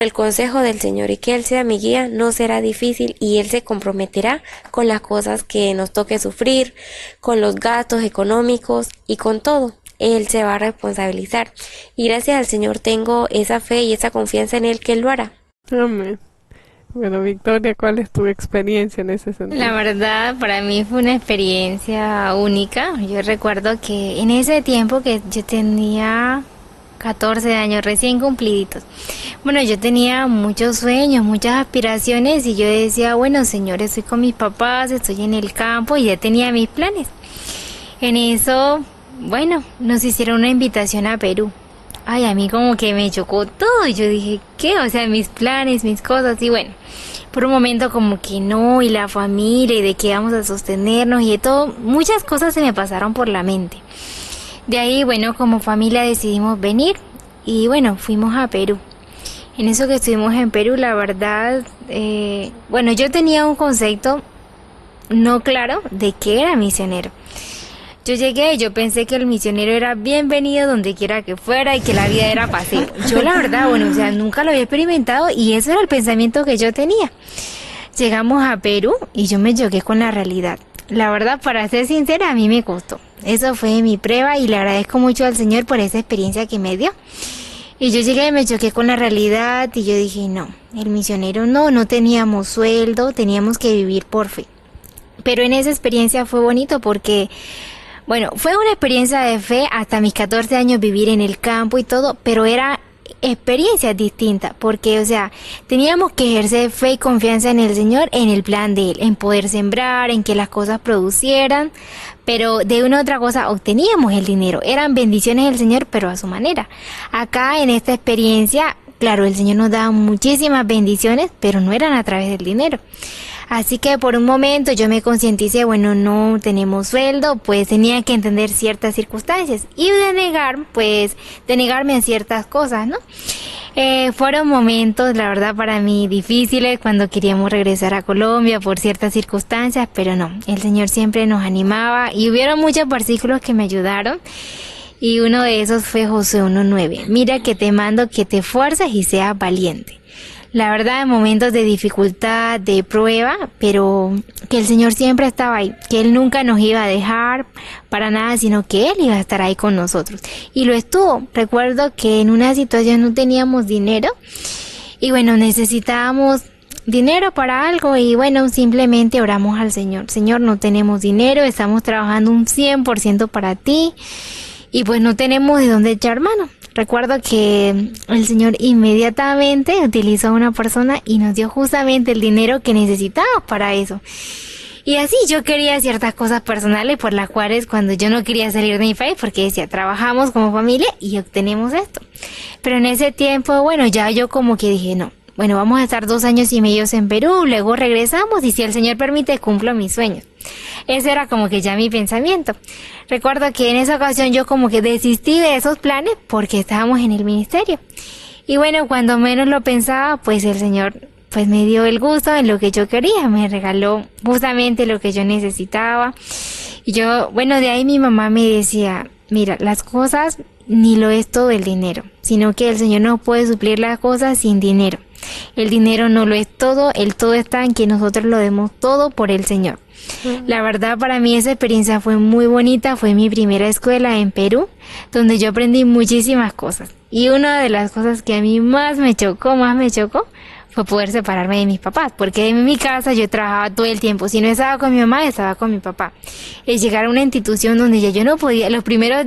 El consejo del Señor y que Él sea mi guía no será difícil y Él se comprometerá con las cosas que nos toque sufrir, con los gastos económicos y con todo. Él se va a responsabilizar y gracias al Señor tengo esa fe y esa confianza en Él que Él lo hará. Amén. Bueno, Victoria, ¿cuál es tu experiencia en ese sentido? La verdad, para mí fue una experiencia única. Yo recuerdo que en ese tiempo que yo tenía 14 años recién cumpliditos. Bueno, yo tenía muchos sueños, muchas aspiraciones y yo decía, bueno, Señor, estoy con mis papás, estoy en el campo y ya tenía mis planes. En eso, bueno, nos hicieron una invitación a Perú. Ay, a mí como que me chocó todo y yo dije, ¿qué? O sea, mis planes, mis cosas y bueno, por un momento como que no, y la familia y de qué vamos a sostenernos y de todo, muchas cosas se me pasaron por la mente. De ahí, bueno, como familia decidimos venir y bueno, fuimos a Perú. En eso que estuvimos en Perú, la verdad, bueno, yo tenía un concepto no claro de qué era misionero. Yo llegué y yo pensé que el misionero era bienvenido donde quiera que fuera y que la vida era paseo. Yo la verdad, bueno, o sea, nunca lo había experimentado y eso era el pensamiento que yo tenía. Llegamos a Perú y yo me choqué con la realidad. La verdad, para ser sincera, a mí me costó. Eso fue mi prueba y le agradezco mucho al Señor por esa experiencia que me dio. Y yo llegué y me choqué con la realidad y yo dije, no, el misionero no teníamos sueldo, teníamos que vivir por fe. Pero en esa experiencia fue bonito porque, bueno, fue una experiencia de fe hasta mis 14 años vivir en el campo y todo, pero era experiencias distintas, porque, o sea, teníamos que ejercer fe y confianza en el Señor, en el plan de Él, en poder sembrar, en que las cosas producieran, pero de una u otra cosa obteníamos el dinero, eran bendiciones del Señor, pero a su manera. Acá en esta experiencia, claro, el Señor nos daba muchísimas bendiciones, pero no eran a través del dinero. Así que por un momento yo me concienticé, bueno, no tenemos sueldo, pues tenía que entender ciertas circunstancias y denegarme en ciertas cosas, ¿no? Fueron momentos, la verdad, para mí difíciles cuando queríamos regresar a Colombia por ciertas circunstancias, pero no, el Señor siempre nos animaba y hubieron muchos versículos que me ayudaron. Y uno de esos fue Josué 1:9. Mira que te mando que te esfuerces y seas valiente. La verdad, en momentos de dificultad, de prueba, pero que el Señor siempre estaba ahí, que Él nunca nos iba a dejar para nada, sino que Él iba a estar ahí con nosotros. Y lo estuvo. Recuerdo que en una situación no teníamos dinero y bueno, necesitábamos dinero para algo y bueno, simplemente oramos al Señor. Señor, no tenemos dinero, estamos trabajando un 100% para ti y pues no tenemos de dónde echar mano. Recuerdo que el Señor inmediatamente utilizó a una persona y nos dio justamente el dinero que necesitábamos para eso. Y así yo quería ciertas cosas personales por las cuales cuando yo no quería salir de mi país porque decía, trabajamos como familia y obtenemos esto. Pero en ese tiempo, bueno, ya yo como que dije, no, bueno, vamos a estar 2 años y medio en Perú, luego regresamos y si el Señor permite cumplo mis sueños. Ese era como que ya mi pensamiento. Recuerdo que en esa ocasión yo como que desistí de esos planes porque estábamos en el ministerio. Y bueno, cuando menos lo pensaba, pues el Señor pues me dio el gusto en lo que yo quería, me regaló justamente lo que yo necesitaba. Y yo, bueno, de ahí mi mamá me decía, mira, las cosas ni lo es todo el dinero, sino que el Señor no puede suplir las cosas sin dinero. El dinero no lo es todo, el todo está en que nosotros lo demos todo por el Señor. La verdad, para mí esa experiencia fue muy bonita, fue mi primera escuela en Perú, donde yo aprendí muchísimas cosas. Y una de las cosas que a mí más me chocó, fue poder separarme de mis papás, porque en mi casa yo trabajaba todo el tiempo, si no estaba con mi mamá, estaba con mi papá. Y llegar a una institución donde ya yo no podía, los primeros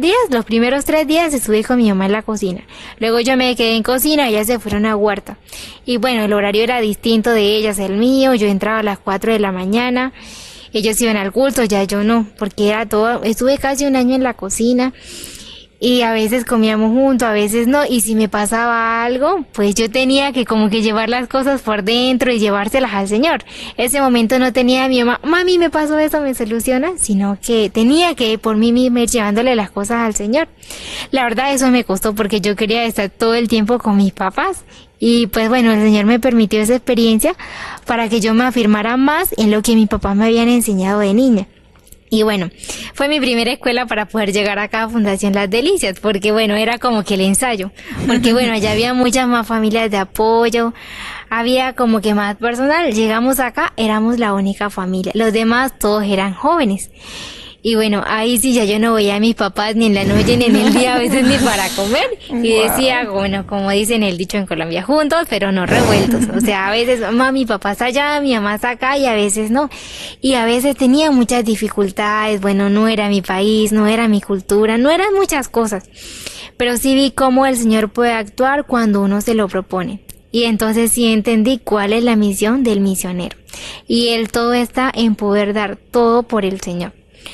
3 días estuve con mi mamá en la cocina, luego yo me quedé en cocina, ellas se fueron a huerta, y bueno, el horario era distinto de ellas, el mío, yo entraba a las 4 de la mañana, ellos iban al culto, ya yo no, porque era todo, estuve casi 1 año en la cocina, y a veces comíamos juntos, a veces no, y si me pasaba algo, pues yo tenía que como que llevar las cosas por dentro y llevárselas al Señor. Ese momento no tenía a mi mamá, mami, me pasó eso, me soluciona, sino que tenía que por mí misma ir llevándole las cosas al Señor. La verdad eso me costó porque yo quería estar todo el tiempo con mis papás. Y pues bueno, el Señor me permitió esa experiencia para que yo me afirmara más en lo que mis papás me habían enseñado de niña. Y bueno, fue mi primera escuela para poder llegar acá a Fundación Las Delicias, porque bueno, era como que el ensayo, porque bueno, allá había muchas más familias de apoyo, había como que más personal. Llegamos acá, éramos la única familia, los demás todos eran jóvenes. Y bueno, ahí sí ya yo no veía a mis papás ni en la noche ni en el día, a veces ni para comer. Y decía, bueno, como dicen el dicho en Colombia, juntos pero no revueltos. O sea, a veces mi papá está allá, mi mamá está acá y a veces no. Y a veces tenía muchas dificultades, bueno, no era mi país, no era mi cultura, no eran muchas cosas. Pero sí vi cómo el Señor puede actuar cuando uno se lo propone. Y entonces sí entendí cuál es la misión del misionero. Y él todo está en poder dar todo por el Señor.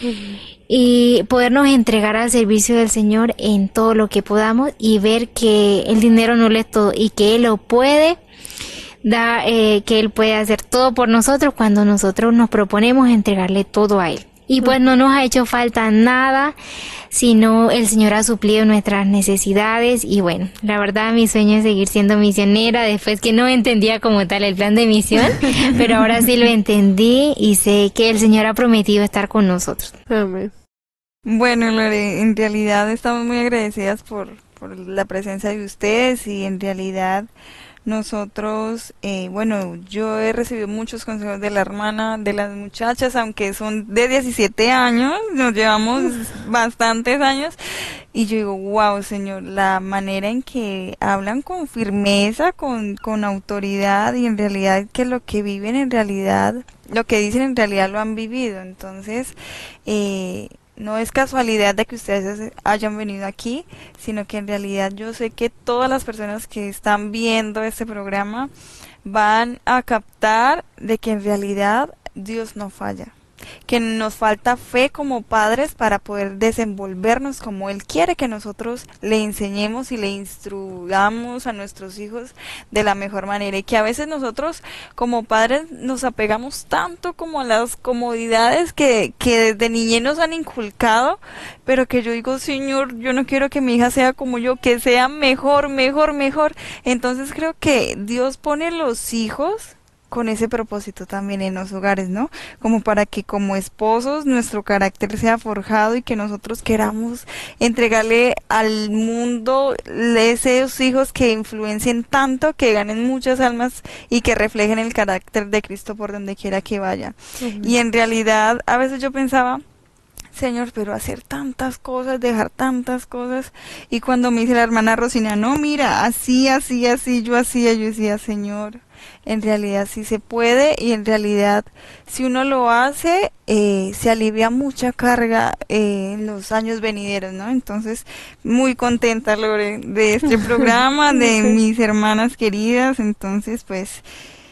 Y podernos entregar al servicio del Señor en todo lo que podamos y ver que el dinero no lo es todo y que Él lo puede dar, que Él puede hacer todo por nosotros cuando nosotros nos proponemos entregarle todo a Él. Y pues no nos ha hecho falta nada, sino el Señor ha suplido nuestras necesidades. Y bueno, la verdad mi sueño es seguir siendo misionera después que no entendía como tal el plan de misión, pero ahora sí lo entendí y sé que el Señor ha prometido estar con nosotros. Amén. Bueno, Lore, en realidad estamos muy agradecidas por la presencia de ustedes y en realidad nosotros, bueno, yo he recibido muchos consejos de la hermana, de las muchachas, aunque son de 17 años, nos llevamos bastantes años, y yo digo, wow, Señor, la manera en que hablan con firmeza, con autoridad, y en realidad que lo que viven en realidad, lo que dicen en realidad lo han vivido. Entonces, no es casualidad de que ustedes hayan venido aquí, sino que en realidad yo sé que todas las personas que están viendo este programa van a captar de que en realidad Dios no falla, que nos falta fe como padres para poder desenvolvernos como Él quiere que nosotros le enseñemos y le instruyamos a nuestros hijos de la mejor manera, y que a veces nosotros como padres nos apegamos tanto como a las comodidades que desde niñez nos han inculcado, pero que yo digo, Señor, yo no quiero que mi hija sea como yo, que sea mejor, mejor, mejor. Entonces creo que Dios pone los hijos con ese propósito también en los hogares, ¿no? Como para que como esposos nuestro carácter sea forjado y que nosotros queramos entregarle al mundo esos hijos que influencien tanto, que ganen muchas almas y que reflejen el carácter de Cristo por donde quiera que vaya. Y en realidad a veces yo pensaba, Señor, pero hacer tantas cosas, dejar tantas cosas. Y cuando me dice la hermana Rosina, no, mira, así, así, así, yo decía, Señor, en realidad sí se puede, y en realidad si uno lo hace, se alivia mucha carga en los años venideros, ¿no? Entonces, muy contenta, Lore, de este programa, de mis hermanas queridas. Entonces, pues,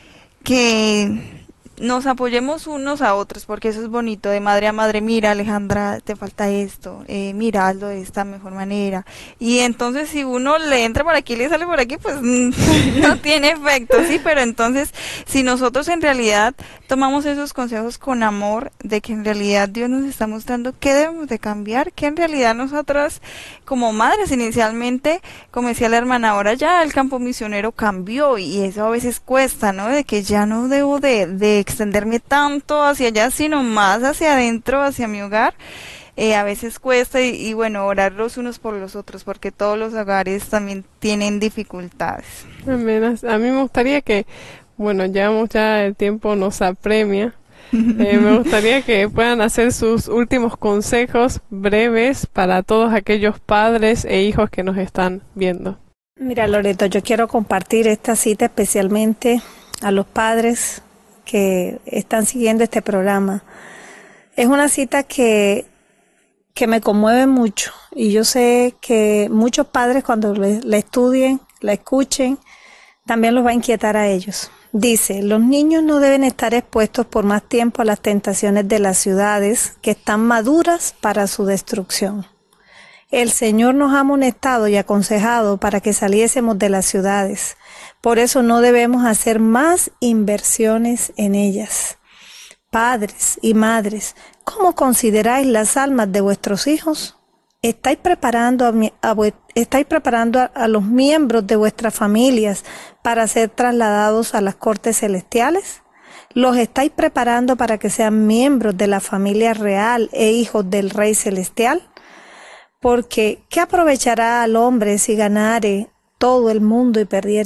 que nos apoyemos unos a otros, porque eso es bonito, de madre a madre. Mira, Alejandra, te falta esto, mira, hazlo de esta mejor manera. Y entonces si uno le entra por aquí y le sale por aquí, pues no tiene efecto, ¿sí? Pero entonces, si nosotros en realidad tomamos esos consejos con amor, de que en realidad Dios nos está mostrando qué debemos de cambiar, que en realidad nosotras como madres inicialmente, como decía la hermana, ahora ya el campo misionero cambió, y eso a veces cuesta, ¿no? De que ya no debo de extenderme tanto hacia allá, sino más hacia adentro, hacia mi hogar. A veces cuesta, y bueno, orar los unos por los otros, porque todos los hogares también tienen dificultades. Amén. A mí me gustaría que, bueno, ya el tiempo nos apremia. Me gustaría que puedan hacer sus últimos consejos breves para todos aquellos padres e hijos que nos están viendo. Mira, Loreto, yo quiero compartir esta cita especialmente a los padres que están siguiendo este programa. Es una cita que me conmueve mucho, y yo sé que muchos padres cuando la estudien, la escuchen, también los va a inquietar a ellos. Dice, los niños no deben estar expuestos por más tiempo a las tentaciones de las ciudades que están maduras para su destrucción. El Señor nos ha amonestado y aconsejado para que saliésemos de las ciudades. Por eso no debemos hacer más inversiones en ellas. Padres y madres, ¿cómo consideráis las almas de vuestros hijos? ¿Estáis preparando a los miembros de vuestras familias para ser trasladados a las cortes celestiales? los estáis preparando para que sean miembros de la familia real e hijos del Rey Celestial? Porque, ¿qué aprovechará al hombre si ganare todo el mundo y perdiere